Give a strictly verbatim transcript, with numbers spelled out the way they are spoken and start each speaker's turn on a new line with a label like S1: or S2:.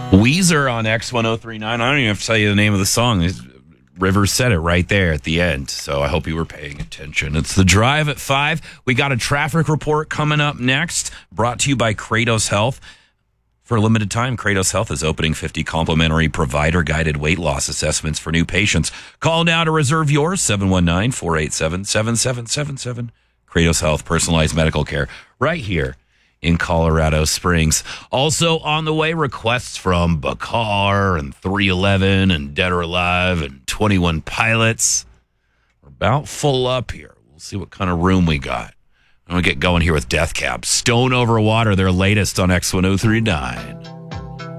S1: Weezer on X ten thirty-nine. I don't even have to tell you the name of the song. Rivers said it right there at the end, so I hope you were paying attention. It's The Drive at five. We got a traffic report coming up next, brought to you by Kratos Health. For a limited time, Kratos Health is opening fifty complimentary provider-guided weight loss assessments for new patients. Call now to reserve yours, seven one nine, four eight seven, seven seven seven seven. Kratos Health, personalized medical care, right here in Colorado Springs. Also on the way, requests from Bakar and three eleven and Dead or Alive and twenty-one Pilots. We're about full up here. We'll see what kind of room we got. I'm going to get going here with Death Cab. Stone Over Water, their latest on X ten thirty-nine.